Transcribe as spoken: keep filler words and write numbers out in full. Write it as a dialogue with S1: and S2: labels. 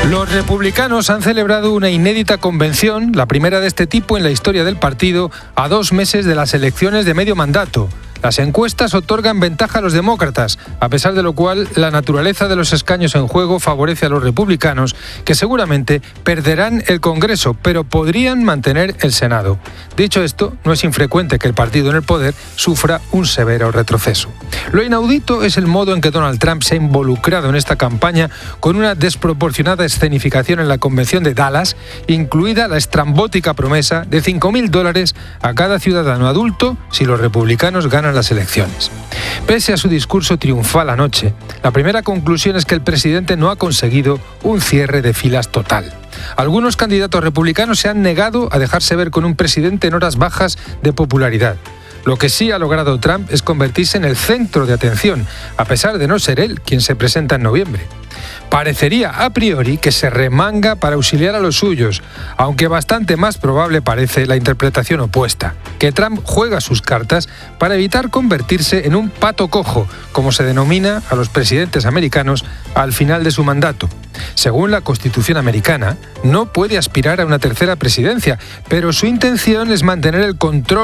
S1: Los republicanos han celebrado una inédita convención, la primera de este tipo en la historia del partido, a dos meses de las elecciones de medio mandato. Las encuestas otorgan ventaja a los demócratas, a pesar de lo cual la naturaleza de los escaños en juego favorece a los republicanos, que seguramente perderán el Congreso, pero podrían mantener el Senado. Dicho esto, no es infrecuente que el partido en el poder sufra un severo retroceso. Lo inaudito es el modo en que Donald Trump se ha involucrado en esta campaña con una desproporcionada escenificación en la convención de Dallas, incluida la estrambótica promesa de cinco mil dólares a cada ciudadano adulto si los republicanos ganan las elecciones. Pese a su discurso triunfal anoche, la primera conclusión es que el presidente no ha conseguido un cierre de filas total. Algunos candidatos republicanos se han negado a dejarse ver con un presidente en horas bajas de popularidad. Lo que sí ha logrado Trump es convertirse en el centro de atención, a pesar de no ser él quien se presenta en noviembre. Parecería a priori que se remanga para auxiliar a los suyos, aunque bastante más probable parece la interpretación opuesta, que Trump juega sus cartas para evitar convertirse en un pato cojo, como se denomina a los presidentes americanos al final de su mandato. Según la Constitución americana, no puede aspirar a una tercera presidencia, pero su intención es mantener el control